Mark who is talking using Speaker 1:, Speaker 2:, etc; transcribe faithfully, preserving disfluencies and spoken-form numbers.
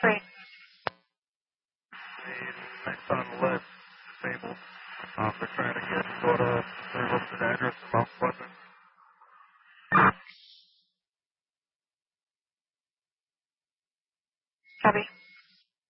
Speaker 1: Three.
Speaker 2: The next on the list, disabled. Um, they're trying to get go to their listed address in Mount Pleasant.
Speaker 1: Copy.